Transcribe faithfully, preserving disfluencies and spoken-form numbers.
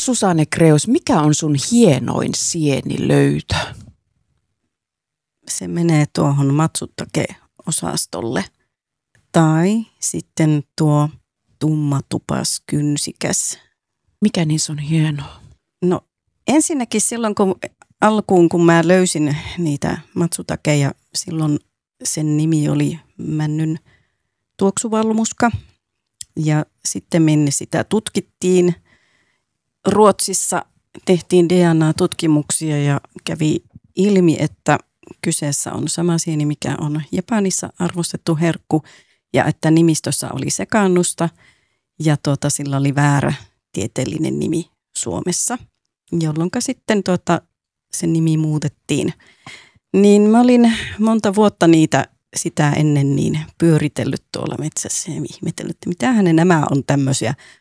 Susanne Kreus, mikä on sun hienoin sienilöytö? Se menee tuohon Matsutake-osastolle. Tai sitten tuo tummatupas kynsikäs. Mikä niissä on hienoa? No ensinnäkin silloin kun alkuun kun mä löysin niitä matsutakeja, silloin sen nimi oli männyn tuoksuvalmuska. Ja sitten minne sitä tutkittiin. Ruotsissa tehtiin D N A-tutkimuksia ja kävi ilmi, että kyseessä on sama sieni, mikä on Japanissa arvostettu herkku, ja että nimistössä oli sekaannusta, ja tuota, sillä oli väärä tieteellinen nimi Suomessa, jolloin sitten tuota, sen nimi muutettiin. Niin mä olin monta vuotta niitä sitä ennen niin pyöritellyt tuolla metsässä ja ihmetellyt, että mitähän ne nämä on tämmöisiä